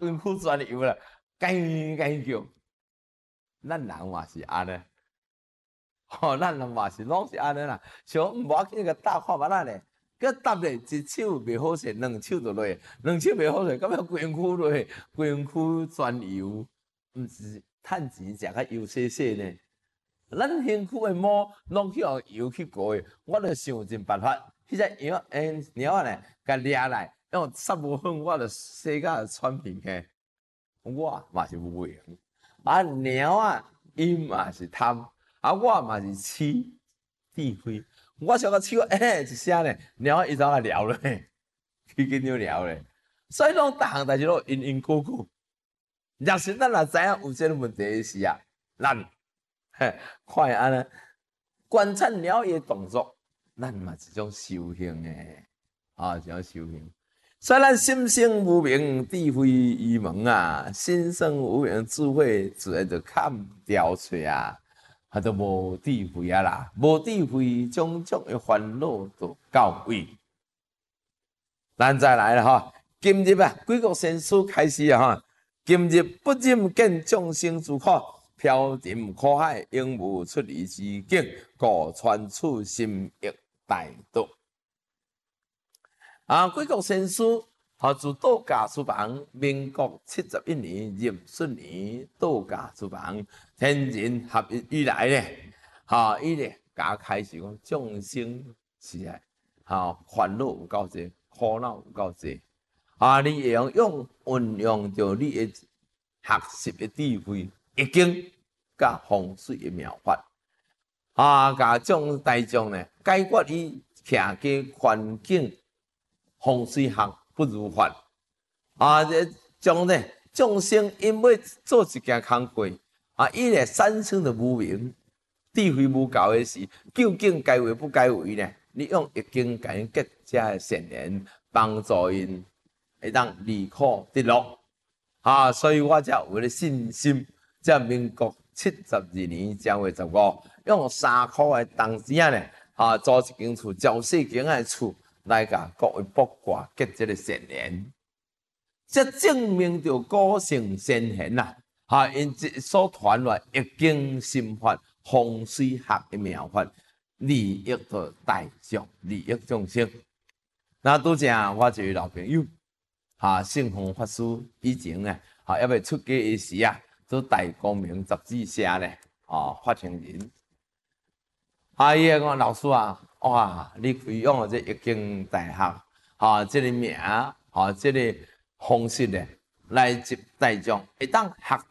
捐躯全油啦，该叫。咱人嘛是安尼，咱人嘛是拢是安尼啦。像无要紧个搭看物仔咧，佮搭咧一手袂好势，两手就落；两手袂好势，咁要规躯落，规躯全油，毋是趁钱食较油细细呢。咱身躯的毛拢去用油去过的，我著想尽办法，迄只药猫仔呢，甲掠来，用3无分，我著洗甲喘平去。我嘛是有用。猫啊，伊嘛是贪，我嘛是痴智慧。我小个手一声咧，猫伊怎啊撩咧？去紧张撩咧。所以拢逐项代志拢因果果。若是咱若知影有这个问题时啊，咱看安尼观察猫伊的动作，咱嘛是一种修行诶，一种修行。虽然心生无明，智慧愚蒙啊，心生无明，智慧自然就砍掉出啊，都无智慧啊啦，无智慧，种种的烦恼就到位。咱再来啦今日啊，几个先师开始啊今日不忍见众生之苦，飘沉苦海，永无出离之境，故传处心益大道。几国先师自道家书房，民国71年壬戌年，道家书房天人合一以来咧，伊咧甲开始讲众生是烦恼有够济，苦恼有够济，你用运用着你的学习的智慧，已经甲风水的妙法，甲众大众呢解决伊徛嘅环境。风水学不如法将呢众生因为做一件工课伊咧产生的无明智慧无够的时，究竟该为不该为呢？你用易经甲因结这的善缘，帮助因会当离苦得乐所以我才有咧信心，在民国72年正月15，用3块的铜钱咧租一间厝，照四间的厝。来甲各位卜卦结这个善缘，这证明着古圣先贤呐，因所传来易经心法、风水学的妙法，利益着大众，利益众生。那拄正我一位老朋友，圣宏法师以前呢，要未出家的时做大光明杂志社咧，发行人。伊个讲老师哇！你开用了这易经大学，这个名，这个方式咧，来接大众，会当学